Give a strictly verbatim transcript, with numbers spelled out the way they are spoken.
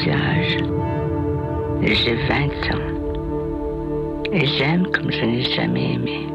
visage. J'ai vingt ans. Et j'aime comme je n'ai jamais aimé.